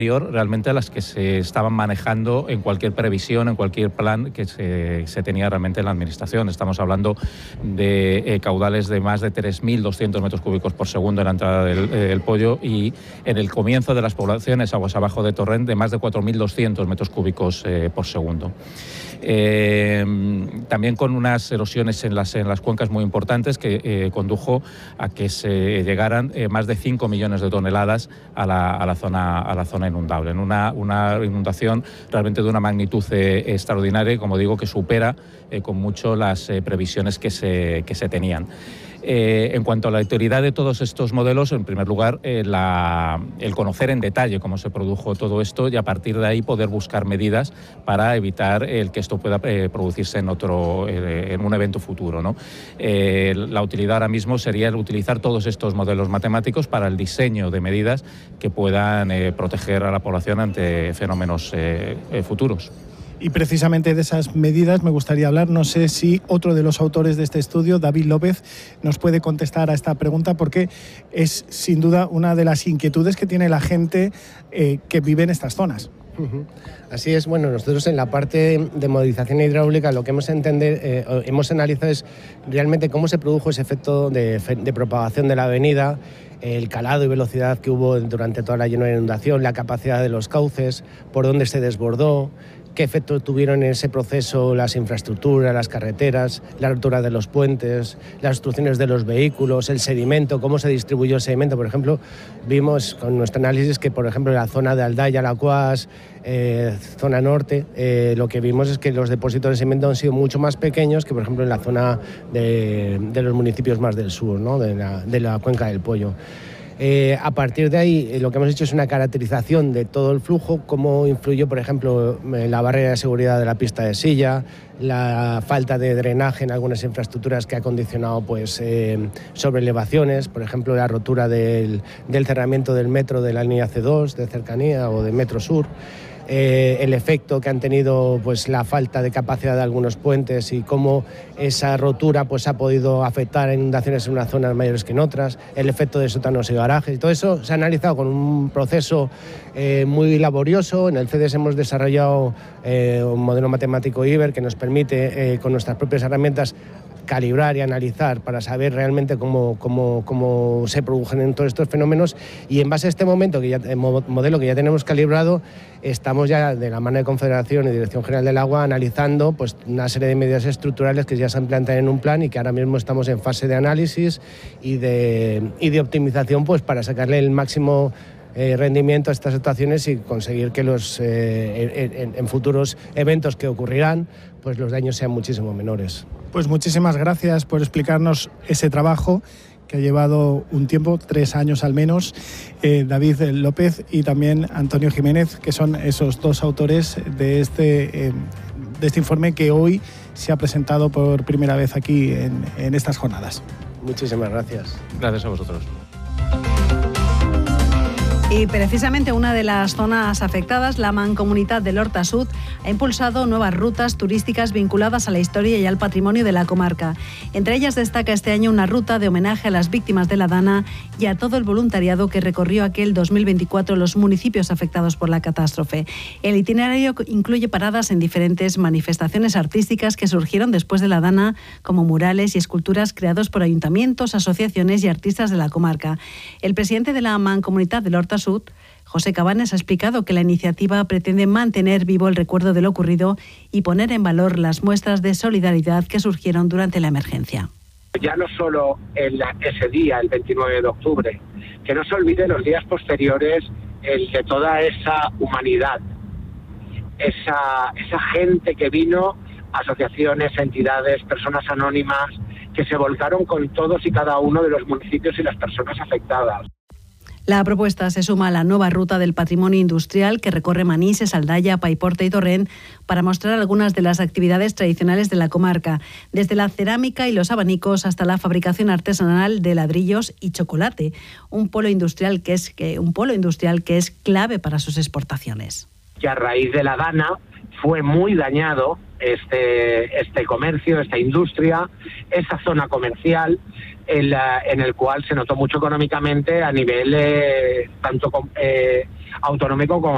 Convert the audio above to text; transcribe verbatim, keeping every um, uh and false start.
realmente a las que se estaban manejando en cualquier previsión, en cualquier plan que se, se tenía realmente en la Administración. Estamos hablando de eh, caudales de más de tres mil doscientos metros cúbicos por segundo en la entrada del eh, el Pollo, y en el comienzo de las poblaciones aguas abajo de Torrent de más de cuatro mil doscientos metros cúbicos eh, por segundo. Eh, también con unas erosiones en las, en las cuencas muy importantes que eh, condujo a que se llegaran eh, más de cinco millones de toneladas a la, a la zona, a la zona inundable. En una, una inundación realmente de una magnitud eh, extraordinaria, como digo, que supera eh, con mucho las eh, previsiones que se, que se tenían. Eh, en cuanto a la utilidad de todos estos modelos, en primer lugar, eh, la, el conocer en detalle cómo se produjo todo esto y a partir de ahí poder buscar medidas para evitar el que esto pueda eh, producirse en otro, eh, en un evento futuro, ¿no? Eh, la utilidad ahora mismo sería el utilizar todos estos modelos matemáticos para el diseño de medidas que puedan eh, proteger a la población ante fenómenos eh, eh, futuros. Y precisamente de esas medidas me gustaría hablar. No sé si otro de los autores de este estudio, David López, nos puede contestar a esta pregunta, porque es sin duda una de las inquietudes que tiene la gente eh, que vive en estas zonas. Uh-huh. Así es. Bueno, nosotros en la parte de modelización hidráulica lo que hemos, entender, eh, hemos analizado es realmente cómo se produjo ese efecto de, de propagación de la avenida, el calado y velocidad que hubo durante toda la llanura de inundación, la capacidad de los cauces, por dónde se desbordó, qué efecto tuvieron en ese proceso las infraestructuras, las carreteras, la rotura de los puentes, las obstrucciones de los vehículos, el sedimento, cómo se distribuyó el sedimento. Por ejemplo, vimos con nuestro análisis que, por ejemplo, en la zona de Aldaya, Lacuas, eh, zona norte, eh, lo que vimos es que los depósitos de sedimento han sido mucho más pequeños que, por ejemplo, en la zona de, de los municipios más del sur, ¿no? de, la, de la cuenca del Pollo. Eh, a partir de ahí, eh, lo que hemos hecho es una caracterización de todo el flujo, cómo influyó, por ejemplo, la barrera de seguridad de la pista de silla, la falta de drenaje en algunas infraestructuras que ha condicionado pues, eh, sobreelevaciones, por ejemplo, la rotura del, del cerramiento del metro de la línea C dos de cercanía o de Metro Sur. Eh, el efecto que han tenido pues, la falta de capacidad de algunos puentes y cómo esa rotura pues, ha podido afectar a inundaciones en unas zonas mayores que en otras, el efecto de sótanos y garajes. Todo eso se ha analizado con un proceso eh, muy laborioso. En el C E D E S hemos desarrollado eh, un modelo matemático I B E R que nos permite, eh, con nuestras propias herramientas, calibrar y analizar para saber realmente cómo, cómo, cómo se producen todos estos fenómenos, y en base a este momento que ya, modelo que ya tenemos calibrado, estamos ya de la mano de Confederación y Dirección General del Agua analizando pues, una serie de medidas estructurales que ya se han planteado en un plan y que ahora mismo estamos en fase de análisis y de, y de optimización pues, para sacarle el máximo Eh, rendimiento a estas actuaciones y conseguir que los eh, en, en futuros eventos que ocurrirán pues los daños sean muchísimo menores. Pues muchísimas gracias por explicarnos ese trabajo que ha llevado un tiempo, tres años al menos, eh, David López y también Antonio Jiménez, que son esos dos autores de este, eh, de este informe que hoy se ha presentado por primera vez aquí en, en estas jornadas. Muchísimas gracias. Gracias a vosotros. Y precisamente una de las zonas afectadas, la Mancomunitat de l'Horta Sud, ha impulsado nuevas rutas turísticas vinculadas a la historia y al patrimonio de la comarca. Entre ellas destaca este año una ruta de homenaje a las víctimas de la Dana y a todo el voluntariado que recorrió aquel dos mil veinticuatro los municipios afectados por la catástrofe. El itinerario incluye paradas en diferentes manifestaciones artísticas que surgieron después de la Dana, como murales y esculturas creados por ayuntamientos, asociaciones y artistas de la comarca. El presidente de la Mancomunitat de l'Horta Sud, José Cabanes, ha explicado que la iniciativa pretende mantener vivo el recuerdo de lo ocurrido y poner en valor las muestras de solidaridad que surgieron durante la emergencia. Ya no solo en la, ese día, el veintinueve de octubre, que no se olvide los días posteriores el de toda esa humanidad, esa, esa gente que vino, asociaciones, entidades, personas anónimas, que se volcaron con todos y cada uno de los municipios y las personas afectadas. La propuesta se suma a la nueva ruta del patrimonio industrial que recorre Manises, Aldaya, Paiporta y Torrent para mostrar algunas de las actividades tradicionales de la comarca, desde la cerámica y los abanicos hasta la fabricación artesanal de ladrillos y chocolate, un polo industrial que es, un polo industrial que es clave para sus exportaciones. Que a raíz de la Dana fue muy dañado este, este comercio, esta industria, esa zona comercial, en, la, en el cual se notó mucho económicamente a nivel eh, tanto eh, autonómico como